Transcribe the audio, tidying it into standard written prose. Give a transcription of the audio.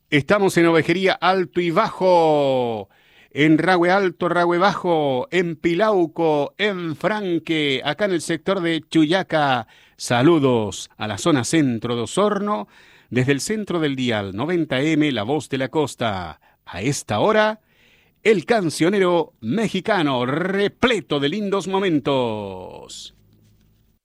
Estamos en Ovejería Alto y Bajo, en Rahue Alto, Rahue Bajo, en Pilauco, en Franque, acá en el sector de Chuyaca. Saludos a la zona centro de Osorno, desde el centro del dial 90M, La Voz de la Costa. A esta hora, el cancionero mexicano, repleto de lindos momentos.